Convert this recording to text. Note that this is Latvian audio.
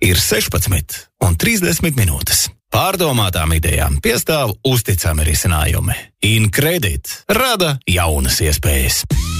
ir 16:30 minūtes. Pārdomātām idejām piestāv uzticami risinājumi. InCredit rada jaunas iespējas.